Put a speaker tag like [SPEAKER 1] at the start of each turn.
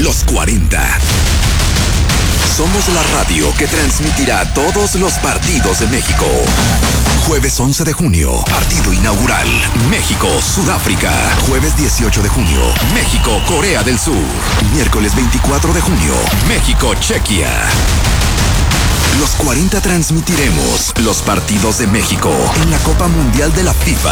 [SPEAKER 1] Los 40. Somos la radio que transmitirá todos los partidos de México. Jueves 11 de junio, partido inaugural. México-Sudáfrica. Jueves 18 de junio, México-Corea del Sur. Miércoles 24 de junio, México-Chequia. Los 40 transmitiremos los partidos de México en la Copa Mundial de la FIFA